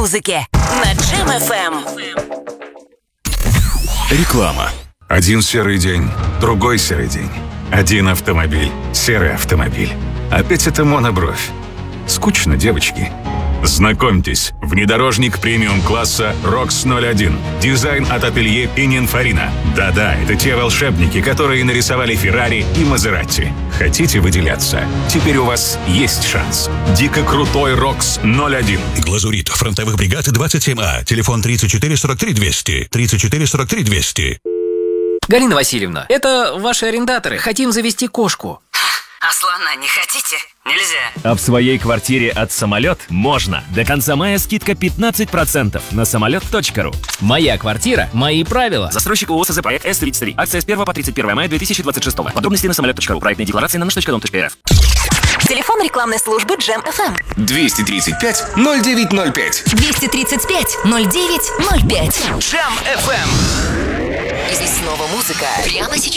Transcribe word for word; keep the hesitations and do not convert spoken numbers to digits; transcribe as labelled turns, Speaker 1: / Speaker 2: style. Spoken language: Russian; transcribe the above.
Speaker 1: музыке на Джем эф эм.
Speaker 2: Реклама. Один серый день, другой серый день. Один автомобиль, серый автомобиль. Опять это монобровь. Скучно, девочки. Знакомьтесь, внедорожник премиум-класса рокс ноль один. Дизайн от ателье Пининфарина. Да-да, это те волшебники, которые нарисовали Феррари и Мазератти. Хотите выделяться? Теперь у вас есть шанс. Дико крутой рокс ноль один.
Speaker 3: Глазурит фронтовых бригад двадцать семь А. Телефон тридцать четыре сорок три двести. тридцать четыре сорок три двести.
Speaker 4: Галина Васильевна, это ваши арендаторы. Хотим завести кошку.
Speaker 1: А слона не хотите? Нельзя.
Speaker 5: А в своей квартире от «Самолет» можно. До конца мая скидка пятнадцать процентов на самолет точка ру.
Speaker 4: Моя квартира, мои правила.
Speaker 5: Застройщик ООО проект С тридцать три. Акция с первого по тридцать первое мая две тысячи двадцать шестого. Подробности на самолет точка ру. Проектная декларация на наш точка дом точка эр эф.
Speaker 1: Телефон рекламной службы Джем эф эм.
Speaker 6: двести тридцать пять ноль девять ноль пять.
Speaker 1: двести тридцать пять ноль девять ноль пять.
Speaker 6: Джем эф эм.
Speaker 1: И здесь снова музыка. Прямо сейчас.